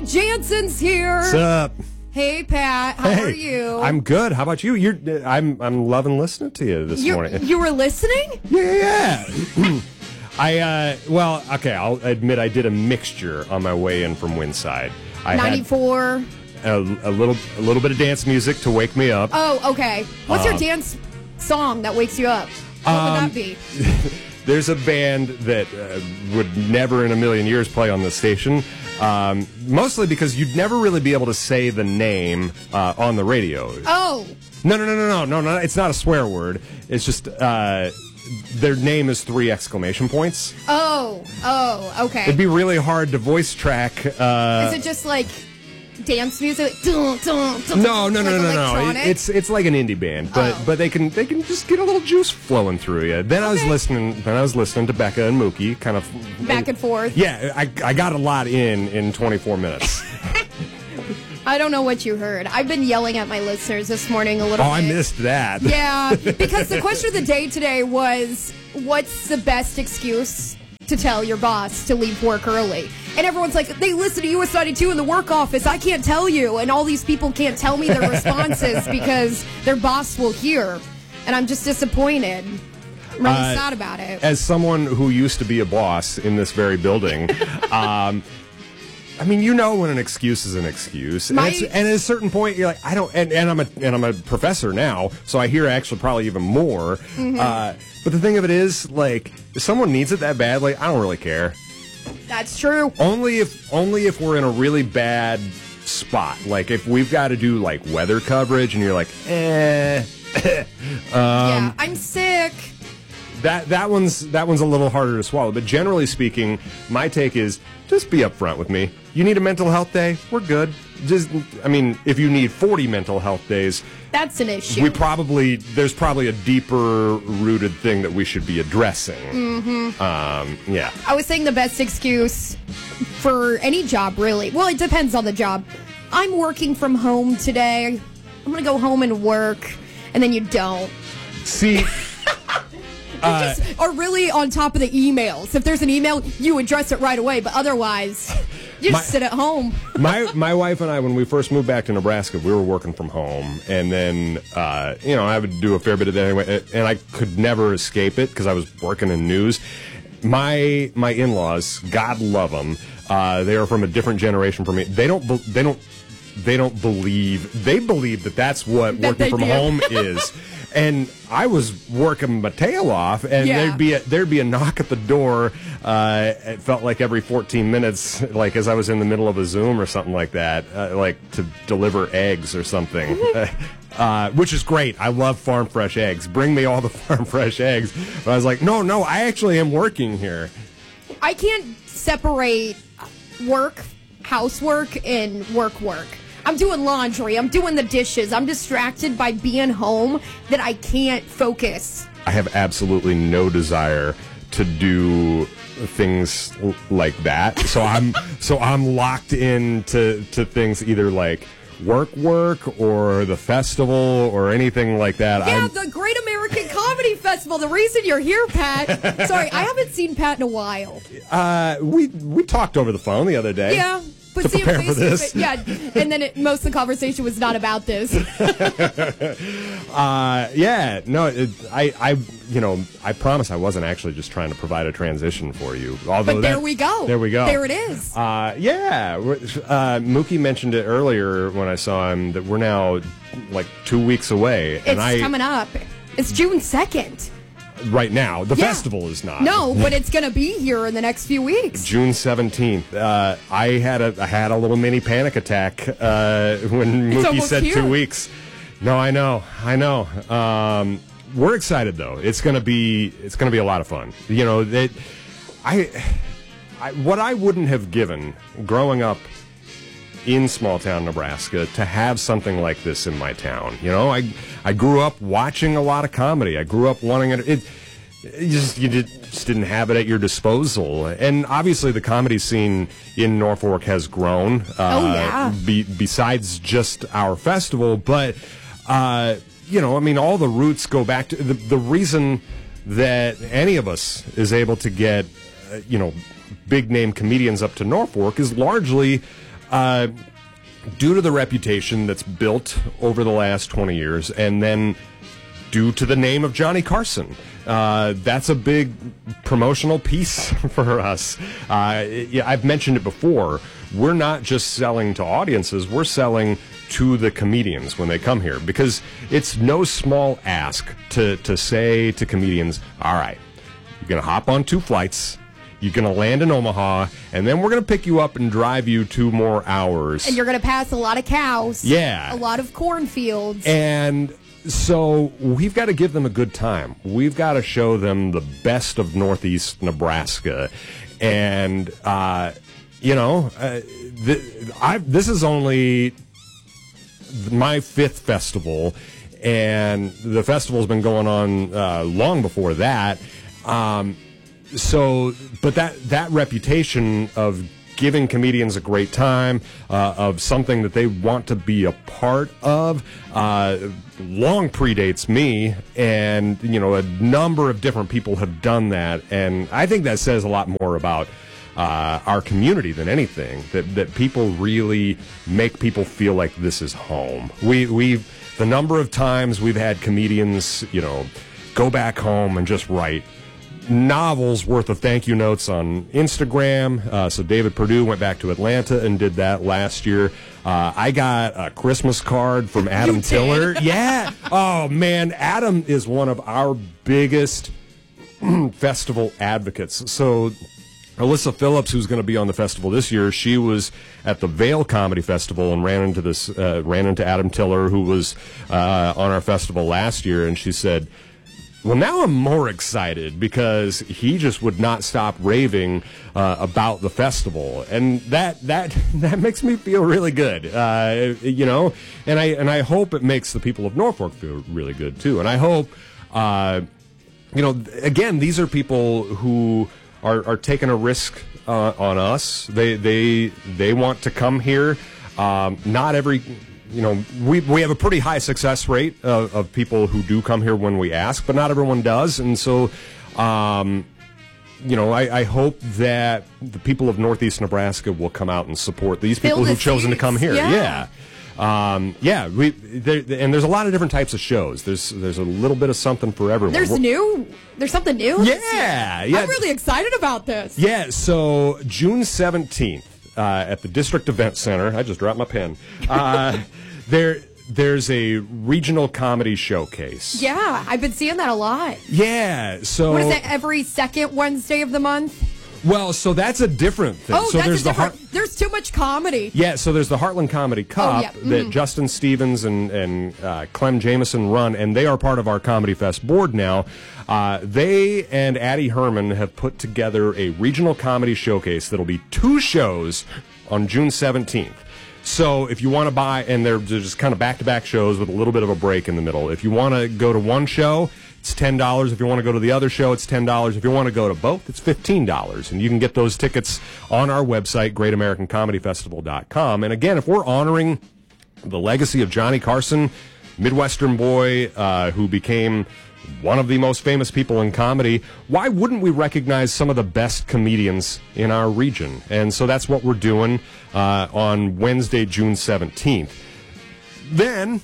Jansen's here. What's up? Hey, Pat. How are you? I'm good. How about you? I'm loving listening to you this morning. You were listening? Yeah. I'll admit I did a mixture on my way in from Windside. I 94. had a little bit of dance music to wake me up. Oh, okay. What's your dance song that wakes you up? What would that be? There's a band that would never in a million years play on this station. Mostly because you'd never really be able to say the name on the radio. Oh. No, it's not a swear word. It's just their name is 3 exclamation points. Oh, okay. It'd be really hard to voice track. Is it just like dance music? No. Electronic? It's like an indie band, but they can just get a little juice flowing through you. Then I was listening to Becca and Mookie, kind of back and forth. Yeah, I got a lot in 24 minutes. I don't know what you heard. I've been yelling at my listeners this morning a little bit. I missed that. Yeah, because the question of the day today was, what's the best excuse to tell your boss to leave work early? And everyone's like, they listen to US 92 in the work office. I can't tell you. And all these people can't tell me their responses because their boss will hear. And I'm just disappointed. I'm really sad about it. As someone who used to be a boss in this very building, I mean, you know when an excuse is an excuse, and at a certain point, you're like, I don't. And I'm a professor now, so I hear actually probably even more. Mm-hmm. But the thing of it is, like, if someone needs it that badly, I don't really care. That's true. Only if we're in a really bad spot, like if we've got to do like weather coverage, and you're like, yeah, I'm sick. That one's a little harder to swallow. But generally speaking, my take is just be upfront with me. You need a mental health day? We're good. If you need 40 mental health days, that's an issue. There's probably a deeper rooted thing that we should be addressing. Mm-hmm. Yeah. I was saying the best excuse for any job, really. Well, it depends on the job. I'm working from home today. I'm going to go home and work, and then you don't. See. You just are really on top of the emails. If there's an email, you address it right away. But otherwise, you just sit at home. my wife and I, when we first moved back to Nebraska, we were working from home. And then, I would do a fair bit of that anyway. And I could never escape it because I was working in news. My in-laws, God love them, they are from a different generation from me. They believe that that's what working from home is. And I was working my tail off, and there'd be a knock at the door. It felt like every 14 minutes, like as I was in the middle of a Zoom or something like that, like to deliver eggs or something, which is great. I love farm fresh eggs. Bring me all the farm fresh eggs. But I was like, no, I actually am working here. I can't separate work, housework, and work. I'm doing laundry. I'm doing the dishes. I'm distracted by being home that I can't focus. I have absolutely no desire to do things like that. So I'm locked into things either like work or the festival or anything like that. Yeah, the Great American Comedy Festival. The reason you're here, Pat. Sorry, I haven't seen Pat in a while. We talked over the phone the other day. Yeah. To prepare for this. Yeah, and then most of the conversation was not about this. I promise I wasn't actually just trying to provide a transition for you. Although there we go. There we go. There it is. Mookie mentioned it earlier when I saw him that we're now like 2 weeks away. It's coming up. It's June 2nd. Right now. The festival is not. No, but it's going to be here in the next few weeks. June 17th. I had a little mini panic attack when Mookie said here. 2 weeks. No, I know. We're excited though. It's going to be a lot of fun. You know, what I wouldn't have given growing up in small town Nebraska to have something like this in my town. You know, I grew up watching a lot of comedy. I grew up wanting it. You just didn't have it at your disposal. And obviously the comedy scene in Norfolk has grown. Besides just our festival, but all the roots go back to the reason that any of us is able to get big name comedians up to Norfolk is largely due to the reputation that's built over the last 20 years, and then due to the name of Johnny Carson. That's a big promotional piece for us. I've mentioned it before. We're not just selling to audiences, we're selling to the comedians when they come here, because it's no small ask to say to comedians, all right, you're going to hop on 2 flights, you're going to land in Omaha, and then we're going to pick you up and drive you 2 more hours. And you're going to pass a lot of cows. Yeah. A lot of cornfields. And so we've got to give them a good time. We've got to show them the best of Northeast Nebraska. And, this is only my 5th festival, and the festival's been going on long before that. But that reputation of giving comedians a great time, of something that they want to be a part of, long predates me, and a number of different people have done that, and I think that says a lot more about our community than anything. That people really make people feel like this is home. The number of times we've had comedians, go back home and just write novels worth of thank you notes on Instagram. So David Perdue went back to Atlanta and did that last year. I got a Christmas card from Adam Tiller. Yeah. Oh, man. Adam is one of our biggest festival advocates. So Alyssa Phillips, who's going to be on the festival this year, she was at the Vail Comedy Festival and ran into Adam Tiller, who was on our festival last year, and she said, well, now I'm more excited because he just would not stop raving about the festival, and that makes me feel really good, and I hope it makes the people of Norfolk feel really good too, and I hope, again, these are people who are taking a risk on us. They want to come here. Not every. We have a pretty high success rate of people who do come here when we ask, but not everyone does. And so, I hope that the people of Northeast Nebraska will come out and support these people who've chosen to come here. Yeah. And there's a lot of different types of shows. There's a little bit of something for everyone. There's something new. Yeah. I'm really excited about this. Yeah. So June 17th. At the District Event Center. I just dropped my pen. There's a regional comedy showcase. Yeah, I've been seeing that a lot. Yeah, so what is that? Every second Wednesday of the month? Well, so that's a different thing. Oh, so there's too much comedy. Yeah, so there's the Heartland Comedy Cup that Justin Stevens and Clem Jameson run, and they are part of our Comedy Fest board now. They and Addie Herman have put together a regional comedy showcase that'll be 2 shows on June 17th. So if you want to buy, and they're just kind of back-to-back shows with a little bit of a break in the middle. If you want to go to one show, it's $10. If you want to go to the other show, it's $10. If you want to go to both, it's $15. And you can get those tickets on our website, GreatAmericanComedyFestival.com. And again, if we're honoring the legacy of Johnny Carson, Midwestern boy who became one of the most famous people in comedy, why wouldn't we recognize some of the best comedians in our region? And so that's what we're doing on Wednesday, June 17th. Then,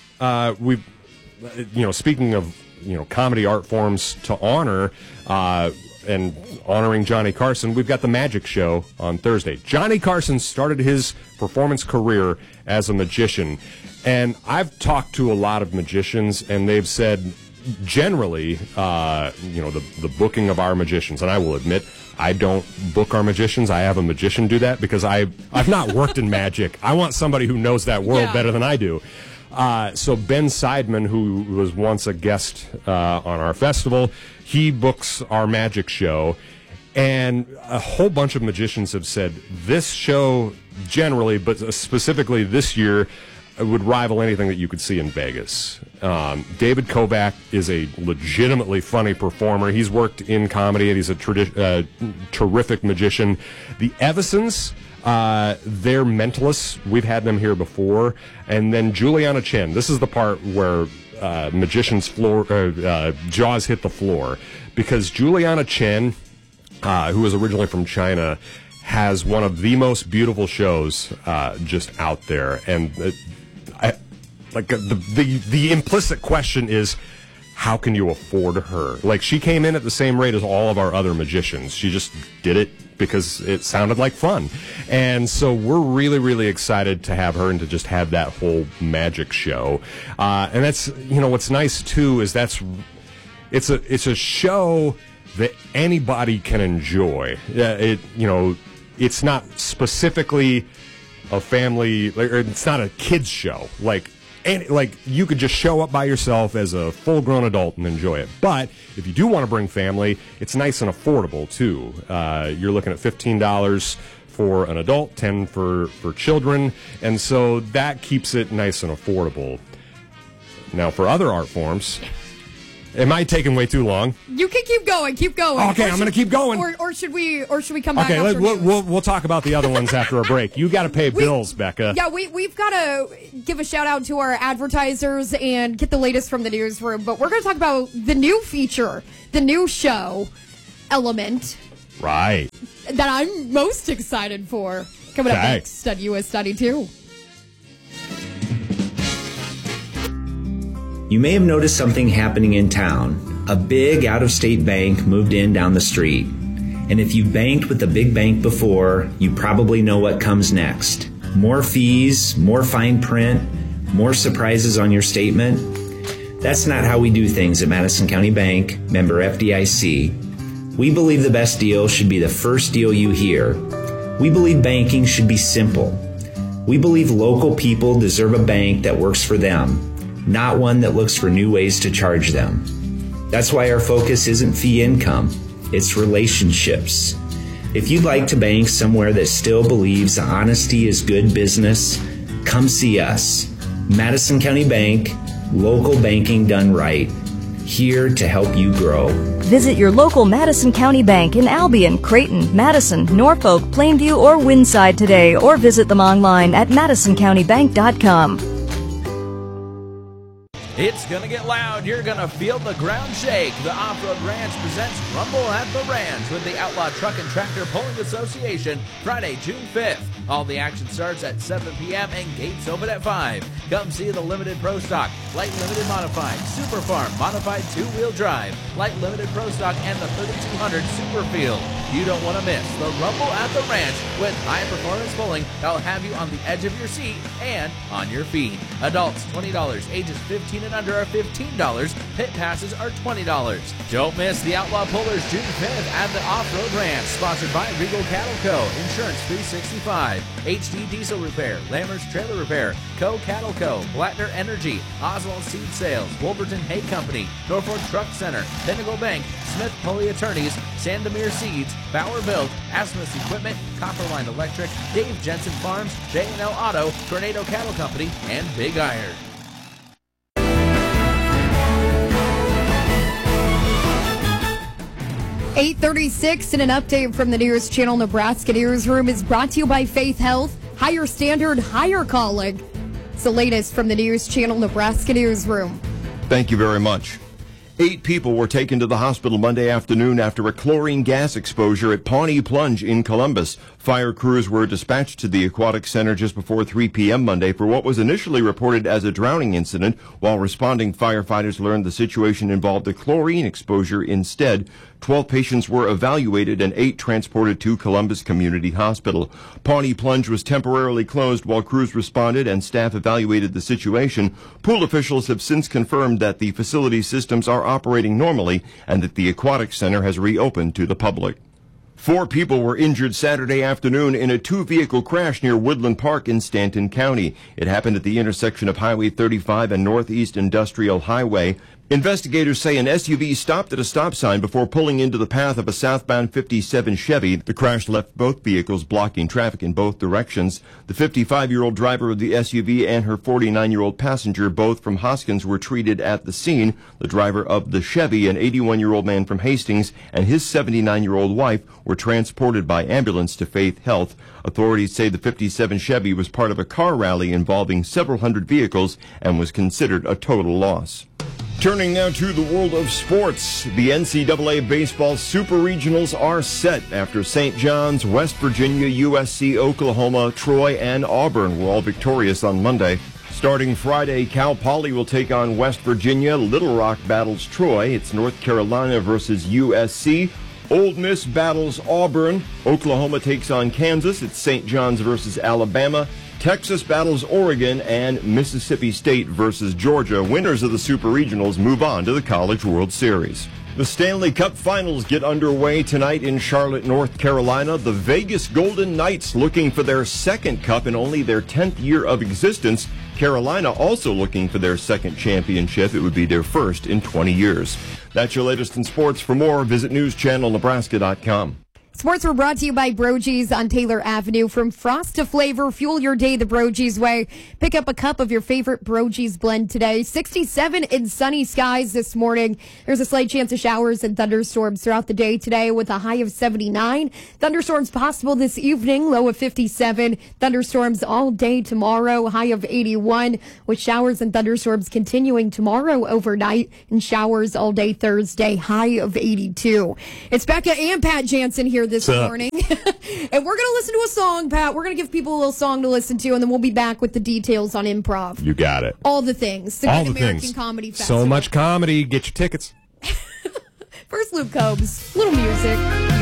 speaking of comedy art forms to honor and honoring Johnny Carson, we've got the Magic Show on Thursday. Johnny Carson started his performance career as a magician, and I've talked to a lot of magicians, and they've said generally, the booking of our magicians, and I will admit, I don't book our magicians. I have a magician do that because I've not worked in magic. I want somebody who knows that world better than I do. So Ben Seidman, who was once a guest on our festival, he books our magic show, and a whole bunch of magicians have said this show generally, but specifically this year, would rival anything that you could see in Vegas. David Kovac is a legitimately funny performer. He's worked in comedy, and he's a terrific magician. The Evasons, they're mentalists. We've had them here before. And then Juliana Chen. This is the part where magician's jaws hit the floor. Because Juliana Chen, who was originally from China, has one of the most beautiful shows just out there, and the implicit question is, how can you afford her? Like, she came in at the same rate as all of our other magicians. She just did it because it sounded like fun. And so we're really, really excited to have her and to just have that whole magic show. And that's, what's nice too is it's a show that anybody can enjoy. It's not specifically a family, or it's not a kids show. Like you could just show up by yourself as a full-grown adult and enjoy it. But if you do want to bring family, it's nice and affordable too. You're looking at $15 for an adult, $10 for children, and so that keeps it nice and affordable. Now, for other art forms, am I taking way too long? You can keep going. Keep going. Okay, I'm going to keep going. Or should we come back? Okay, after we'll talk about the other ones after a break. You got to pay bills, Becca. Yeah, we've got to give a shout out to our advertisers and get the latest from the newsroom. But we're going to talk about the new feature, the new show, Element. Right. That I'm most excited for. Coming up next on US 92. You may have noticed something happening in town. A big out-of-state bank moved in down the street. And if you've banked with a big bank before, you probably know what comes next. More fees, more fine print, more surprises on your statement. That's not how we do things at Madison County Bank, member FDIC. We believe the best deal should be the first deal you hear. We believe banking should be simple. We believe local people deserve a bank that works for them, not one that looks for new ways to charge them. That's why our focus isn't fee income, it's relationships. If you'd like to bank somewhere that still believes honesty is good business, come see us. Madison County Bank, local banking done right. Here to help you grow. Visit your local Madison County Bank in Albion, Creighton, Madison, Norfolk, Plainview, or Windside today, or visit them online at madisoncountybank.com. It's going to get loud. You're going to feel the ground shake. The Off-Road Ranch presents Rumble at the Ranch with the Outlaw Truck and Tractor Pulling Association, Friday, June 5th. All the action starts at 7 p.m. and gates open at 5. Come see the Limited Pro Stock, Light Limited Modified, Super Farm Modified 2-Wheel Drive, Light Limited Pro Stock, and the 3200 Super Field. You don't want to miss the Rumble at the Ranch with high-performance pulling that'll have you on the edge of your seat and on your feet. Adults, $20. Ages 15 and under are $15. Pit passes are $20. Don't miss the Outlaw Pullers June 5th at the Off-Road Ranch, sponsored by Regal Cattle Co., Insurance 365, HD Diesel Repair, Lammers Trailer Repair, Co. Cattle Co., Blattner Energy, Oswald Seed Sales, Wolverton Hay Company, Norfolk Truck Center, Pinnacle Bank, Smith Pulley Attorneys, Sandomir Seeds, Bauer Built, Asmus Equipment, Copperline Electric, Dave Jensen Farms, J&L Auto, Tornado Cattle Company, and Big Iron. .36 and an update from the News Channel Nebraska Newsroom is brought to you by Faith Health. Higher standard, higher calling. It's the latest from the News Channel Nebraska Newsroom. Thank you very much. 8 people were taken to the hospital Monday afternoon after a chlorine gas exposure at Pawnee Plunge in Columbus. Fire crews were dispatched to the aquatic center just before 3 p.m. Monday for what was initially reported as a drowning incident. While responding, firefighters learned the situation involved a chlorine exposure instead. 12 patients were evaluated and 8 transported to Columbus Community Hospital. Pawnee Plunge was temporarily closed while crews responded and staff evaluated the situation. Pool officials have since confirmed that the facility systems are operating normally and that the aquatic center has reopened to the public. 4 people were injured Saturday afternoon in a 2-vehicle crash near Woodland Park in Stanton County. It happened at the intersection of Highway 35 and Northeast Industrial Highway. Investigators say an SUV stopped at a stop sign before pulling into the path of a southbound 57 Chevy. The crash left both vehicles blocking traffic in both directions. The 55-year-old driver of the SUV and her 49-year-old passenger, both from Hoskins, were treated at the scene. The driver of the Chevy, an 81-year-old man from Hastings, and his 79-year-old wife were transported by ambulance to Faith Health. Authorities say the 57 Chevy was part of a car rally involving several hundred vehicles and was considered a total loss. Turning now to the world of sports. The NCAA baseball super regionals are set after St. John's, West Virginia, USC, Oklahoma, Troy, and Auburn were all victorious on Monday. Starting Friday, Cal Poly will take on West Virginia. Little Rock battles Troy. It's North Carolina versus USC. Ole Miss battles Auburn. Oklahoma takes on Kansas. It's St. John's versus Alabama. Texas battles Oregon, and Mississippi State versus Georgia. Winners of the Super Regionals move on to the College World Series. The Stanley Cup Finals get underway tonight in Charlotte, North Carolina. The Vegas Golden Knights looking for their second cup in only their 10th year of existence. Carolina also looking for their second championship. It would be their first in 20 years. That's your latest in sports. For more, visit newschannelnebraska.com. Sports were brought to you by Brogy's on Taylor Avenue. From frost to flavor, fuel your day the Brogy's way. Pick up a cup of your favorite Brogy's blend today. 67 in sunny skies this morning. There's a slight chance of showers and thunderstorms throughout the day today with a high of 79. Thunderstorms possible this evening, low of 57. Thunderstorms all day tomorrow, high of 81, with showers and thunderstorms continuing tomorrow overnight and showers all day Thursday, high of 82. It's Becca and Pat Jansen here this morning. And we're going to listen to a song, Pat. We're going to give people a little song to listen to, and then we'll be back with the details on improv. You got it. All the things. The All Good the American things. Comedy Festival. So much comedy. Get your tickets. First, Luke Combs. Little music.